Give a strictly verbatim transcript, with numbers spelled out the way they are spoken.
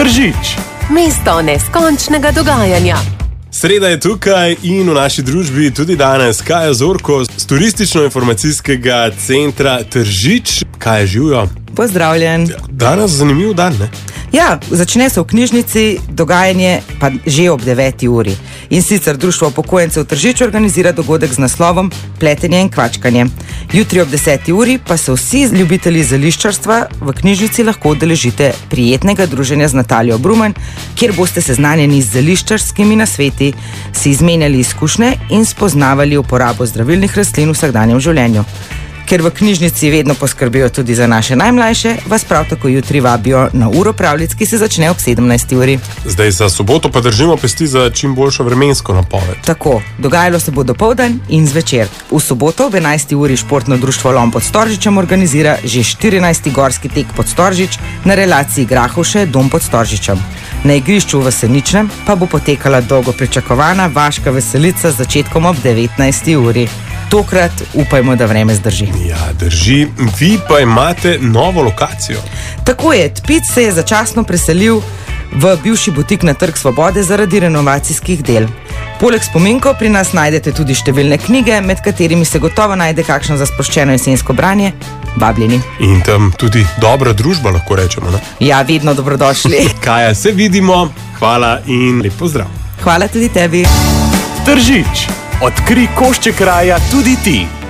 Tržič. Mesto neskončnega dogajanja. Sreda je tukaj in v naši družbi tudi danes Kaja Zorko z turistično-informacijskega centra Tržič. Kaj je živijo? Pozdravljen. Danes zanimiv dan, ne? Ja, začne se v knjižnici, dogajanje pa že ob deveti uri. In sicer Društvo upokojencev Tržič organizira dogodek z naslovom Pletenje in kvačkanje. Jutri ob deseti uri pa se vsi ljubitelji zeliščarstva v knjižnici lahko udeležite prijetnega druženja z Natalijo Brumen, kjer boste seznanjeni z zeliščarskimi nasveti, si izmenjali izkušnje in spoznavali uporabo zdravilnih rastlin v vsakdanjem življenju. Ker v knjižnici vedno poskrbijo tudi za naše najmlajše, vas prav tako jutri vabijo na uro pravljic, ki se začne ob sedemnajsti uri. Zdaj za soboto pa držimo pesti za čim boljšo vremensko napoved. Tako, dogajalo se bo dopoldan in zvečer. V soboto ob enajsti uri Športno društvo Lom pod Storžičem organizira že štirinajsti gorski tek pod Storžič na relaciji Grahovše Dom pod Storžičem. Na igrišču v Seničnem pa bo potekala dolgo pričakovana vaška veselica z začetkom ob devetnajsti uri. Tokrat upajmo, da vreme zdrži. Ja, drži. Vi pa imate novo lokacijo. Tako je, Tpic se je začasno preselil v bivši butik na Trg Svobode zaradi renovacijskih del. Poleg spominkov pri nas najdete tudi številne knjige, med katerimi se gotovo najde kakšno za sproščeno jesensko branje. Vabljeni. In tam tudi dobra družba, lahko rečemo, ne? Ja, vedno dobrodošli. Kaja, se vidimo. Hvala in lep pozdrav. Hvala tudi tebi. Tržič. Odkri košček kraja tudi ti.